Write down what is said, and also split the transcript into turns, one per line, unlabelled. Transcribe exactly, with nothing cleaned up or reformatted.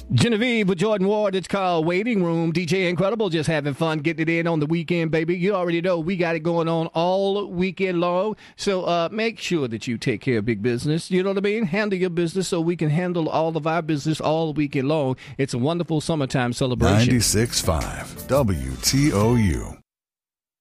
Genevieve with Jordan Ward. It's called Waiting Room. D J Incredible just having fun getting it in on the weekend, baby. You already know we got it going on all weekend long. So uh, make sure that you take care of big business. You know what I mean? Handle your business so we can handle all of our business all weekend long. It's a wonderful summertime celebration.
ninety-six point five W T O U.